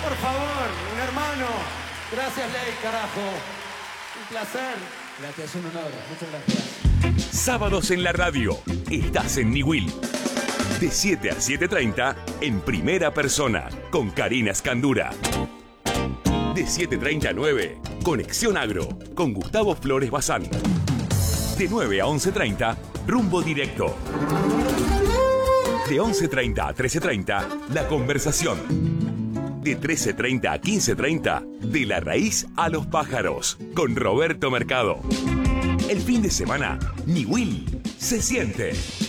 por favor, un hermano. Gracias, Ley, carajo. Un placer. Gracias, un honor. Muchas gracias. Sábados en la radio. Estás en Niwil. De 7 a 7:30 en primera persona con Karina Escandura. De 7:30 a 9, Conexión Agro con Gustavo Flores Bazán. De 9 a 11:30, Rumbo Directo. De 11:30 a 13:30, La Conversación. De 13:30 a 15:30, De la Raíz a los Pájaros con Roberto Mercado. El fin de semana, Niwil se siente.